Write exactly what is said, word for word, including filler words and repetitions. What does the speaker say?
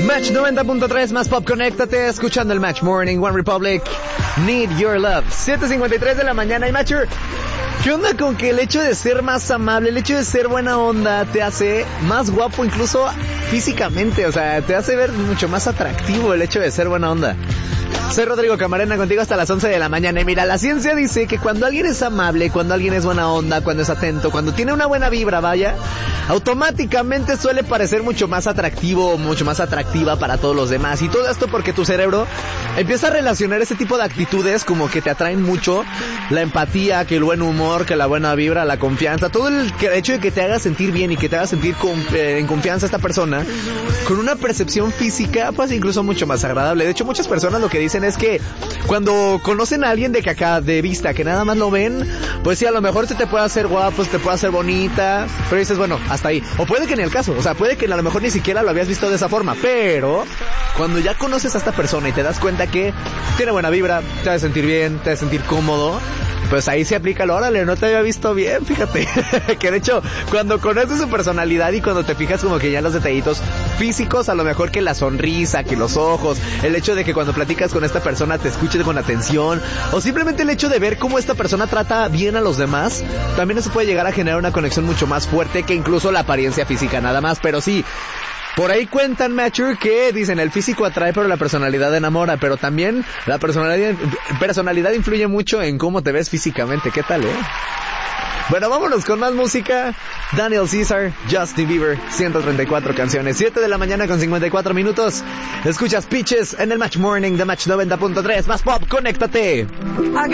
Match noventa punto tres, más pop, conéctate, escuchando el Match Morning, One Republic, Need Your Love. siete cincuenta y tres de la mañana. Y Matcher, ¿qué onda con que el hecho de ser más amable, el hecho de ser buena onda, te hace más guapo incluso físicamente? O sea, te hace ver mucho más atractivo el hecho de ser buena onda. Soy Rodrigo Camarena, contigo hasta las once de la mañana. Y mira, la ciencia dice que cuando alguien es amable, cuando alguien es buena onda, cuando es atento, cuando tiene una buena vibra, vaya, automáticamente suele parecer mucho más atractivo, mucho más atractiva para todos los demás. Y todo esto porque tu cerebro empieza a relacionar ese tipo de actitudes como que te atraen mucho. La empatía, que el buen humor, que la buena vibra, la confianza, todo el hecho de que te haga sentir bien y que te haga sentir con, eh, en confianza esta persona, con una percepción física pues incluso mucho más agradable. De hecho, muchas personas lo que dicen es que cuando conocen a alguien de que acá de vista, que nada más lo ven, pues sí, a lo mejor se te puede hacer guapo, se te puede hacer bonita, pero dices, bueno, hasta ahí. O puede que ni el caso, o sea, puede que a lo mejor ni siquiera lo habías visto de esa forma, pero cuando ya conoces a esta persona y te das cuenta que tiene buena vibra, te hace sentir bien, te hace sentir cómodo, pues ahí se aplica el órale, no te había visto bien, fíjate. Que de hecho, cuando conoces su personalidad y cuando te fijas como que ya los detallitos físicos, a lo mejor que la sonrisa, que los ojos, el hecho de que cuando platicas con esta persona te escuches con atención, o simplemente el hecho de ver cómo esta persona trata bien a los demás, también eso puede llegar a generar una conexión mucho más fuerte que incluso la apariencia física nada más. Pero sí, por ahí cuentan, Matcher, que dicen el físico atrae pero la personalidad enamora, pero también la personalidad personalidad influye mucho en cómo te ves físicamente. ¿Qué tal, eh? Bueno, vámonos con más música. Daniel Caesar, Justin Bieber, ciento treinta y cuatro canciones, siete de la mañana con cincuenta y cuatro minutos. Escuchas Peaches en el Match Morning de Match noventa punto tres, más pop, conéctate.